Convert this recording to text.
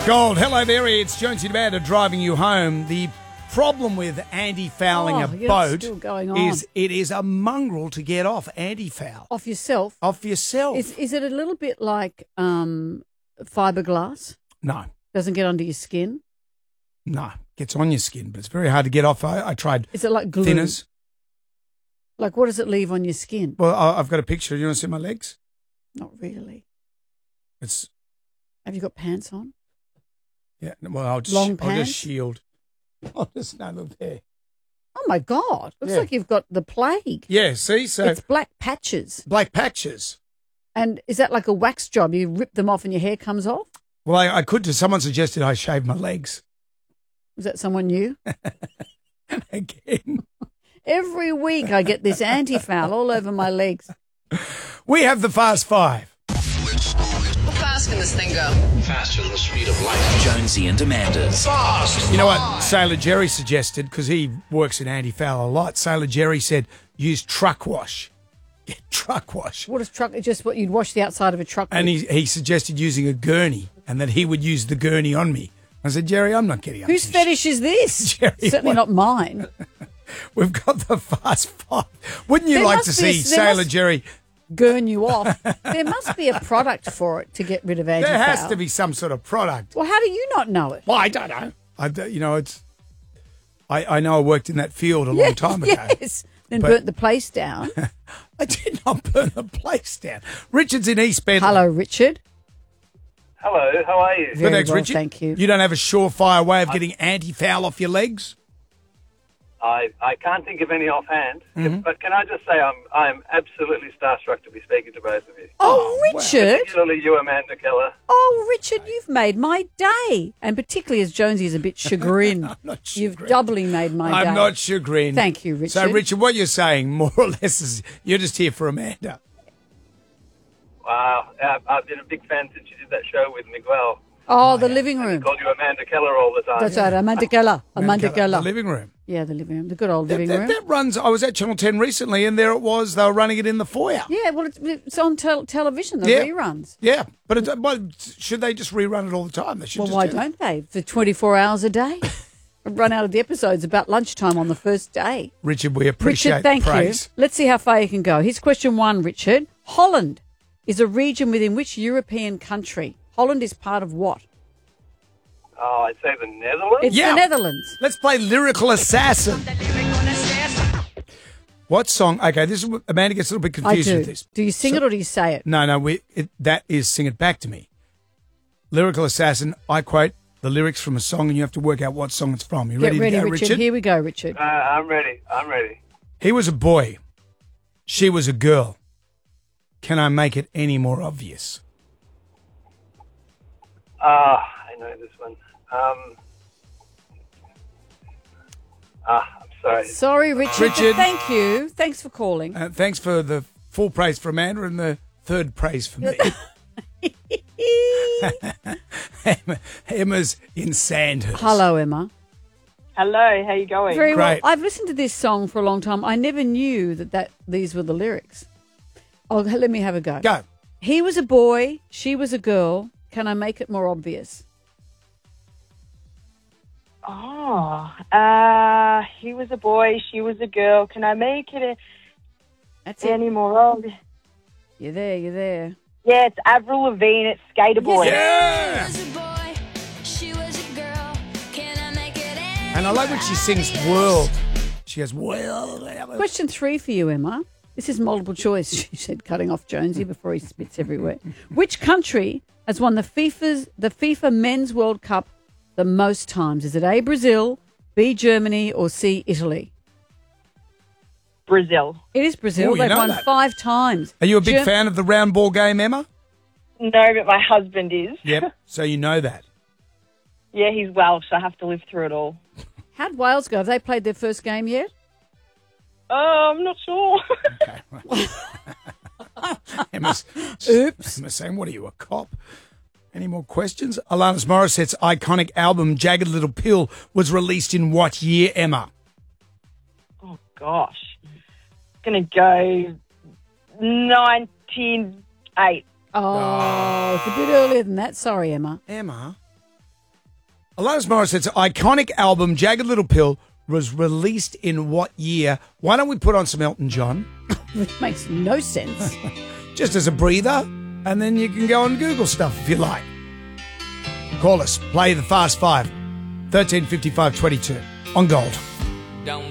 Gold. Hello there, it's Jonesy and Amanda driving you home. The problem with anti-fouling a boat still going on. is it is a mongrel to get off anti-foul. Off yourself. Off yourself. Is it a little bit like fiberglass? No. Doesn't get under your skin? No. Gets on your skin, but it's very hard to get off. I tried Is it like glue? thinners. Like what does it leave on your skin? Well, I've got a picture. You want to see my legs? Not really. It's Have you got pants on? yeah. Well, I'll Long just pants? shield. I'll just no look there. Oh my God! Looks Yeah. like you've got the plague. Yeah. See, so It's black patches. black patches. And is that like a wax job? You rip them off and your hair comes off? Well, I could. Someone suggested I shave my legs Was that someone new? again. Every week I get this anti-foul all over my legs. We have the Fast Five. How fast can this thing go? Faster than the speed of light. Jonesy and Amanda's. Fast! You know what Sailor Jerry suggested, because he works in anti-foul a lot. Sailor Jerry said use truck wash. Yeah, truck wash. What is truck? Just what you'd wash the outside of a truck And with. he suggested using a gurney and that he would use the gurney on me. I said, Jerry, I'm not getting up. Whose to fetish is this? Jerry, Certainly what- not mine. We've got the Fast Five. Wouldn't you There like to must be a- see there Sailor must- Jerry? Gurn you off. There must be a product for it to get rid of anti-foul. There has to be some sort of product. Well, how do you not know it? Well, I don't know. I know I worked in that field a long time ago. Yes. Then But- burnt the place down. I did not burn the place down. Richard's in East Bentley. Hello, Richard. Hello, how are you? Very Thanks, well, Richard. thank you. You don't have a surefire way of getting anti-foul off your legs? I can't think of any offhand, but can I just say I'm absolutely starstruck to be speaking to both of you. Oh, wow. Richard. Particularly you, Amanda Keller. Oh, Richard, you've made my day. And particularly as Jonesy is a bit chagrined. I'm not You've chagrined. doubly made my day. I'm not chagrined. Thank you, Richard. So, Richard, what you're saying, more or less, is you're just here for Amanda. Wow, I've been a big fan since you did that show with Miguel. Oh, the living He room. called you Amanda Keller all the time. That's right, Amanda Keller. Amanda The Keller. living room. Yeah, the living room. The good old living room. That runs, I was at Channel 10 recently, and there it was. They were running it in the foyer. Yeah, well, it's on television, the Yeah. reruns. Yeah, but should they just rerun it all the time? They should Well, just why do that. don't they? For 24 hours a day. I've run out of the episodes about lunchtime on the first day. Richard, we appreciate Richard, thank the praise. you. Let's see how far you can go. Here's question one, Richard. Holland is a region within which European country? Holland is part of what? Oh, I'd say the Netherlands. It's Yeah. the Netherlands. Let's play Lyrical Assassin. What song? Okay, this is Amanda gets a little bit I confused do. with this. Do you sing it or do you say it? No, that is Sing It Back to Me. Lyrical Assassin, I quote the lyrics from a song and you have to work out what song it's from. You Get ready, ready, to go, Richard. Here we go, Richard. I'm ready. I'm ready. He was a boy. She was a girl. Can I make it any more obvious? I know this one. I'm sorry. Sorry, Richard. Richard. Thank you. Thanks for calling. Thanks for the full praise for Amanda and the third praise for me. Emma's in Sandhurst. Hello, Emma. Hello, how you going? Very well. Great. I've listened to this song for a long time. I never knew that these were the lyrics. Oh, let me have a go. Go. He was a boy, she was a girl. Can I make it more obvious? Oh, he was a boy, she was a girl. Can I make it That's it. any more obvious? You're there, you're there. Yeah, it's Avril Lavigne, it's Skater Boy. Yeah. And I like when she sings world. She goes, world. Question 3 for you, Emma. This is multiple choice, she said, cutting off Jonesy before he spits everywhere. Which country has won the FIFA Men's World Cup the most times? Is it A, Brazil, B, Germany, or C, Italy? Brazil. It is Brazil. Oh, you They've know won that. 5 times. Are you a big fan of the round ball game, Emma? No, but my husband is. Yep. So you know that. Yeah, he's Welsh, so I have to live through it all. How'd Wales go? Have they played their first game yet? I'm not sure. Emma's, Oops. Emma's saying, what are you, a cop? Any more questions? Alanis Morissette's iconic album, Jagged Little Pill, was released in what year, Emma? Oh, gosh. Going to go 1908. Oh, it's a bit earlier than that. Sorry, Emma. Emma, Alanis Morissette's iconic album, Jagged Little Pill, was released in what year? Why don't we put on some Elton John? Which makes no sense. Just as a breather, and then you can go and Google stuff if you like. Call us. Play the Fast Five. 135522 on Gold.